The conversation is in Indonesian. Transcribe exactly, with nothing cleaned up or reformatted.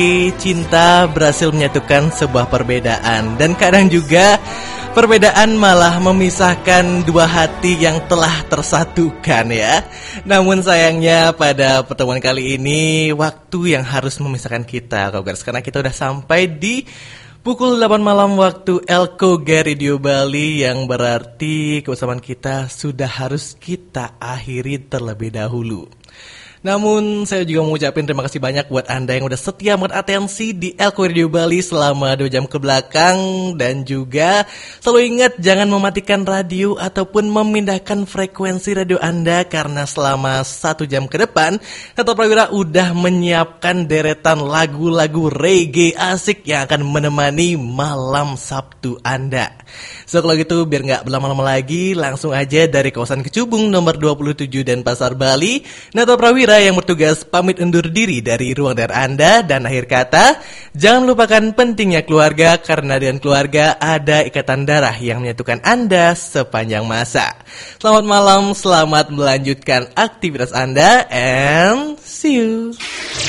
Cinta berhasil menyatukan sebuah perbedaan, dan kadang juga perbedaan malah memisahkan dua hati yang telah tersatukan ya. Namun sayangnya pada pertemuan kali ini waktu yang harus memisahkan kita, Kogers, karena kita udah sampai di pukul delapan malam waktu Elkoga Radio Bali, yang berarti kebersamaan kita sudah harus kita akhiri terlebih dahulu. Namun saya juga mau ucapin terima kasih banyak buat Anda yang udah setia beratensi di Elko Radio Bali selama dua jam ke belakang. Dan juga selalu ingat jangan mematikan radio ataupun memindahkan frekuensi radio Anda, karena selama satu jam ke depan Neto Prawira udah menyiapkan deretan lagu-lagu reggae asik yang akan menemani malam Sabtu Anda. So kalau gitu biar gak berlama-lama lagi, langsung aja dari kawasan Kecubung nomor dua puluh tujuh Denpasar Bali, Neto Prawira yang bertugas pamit undur diri dari ruang dengar Anda. Dan akhir kata, jangan lupakan pentingnya keluarga, karena dengan keluarga ada ikatan darah yang menyatukan Anda sepanjang masa. Selamat malam, selamat melanjutkan aktivitas Anda, and see you.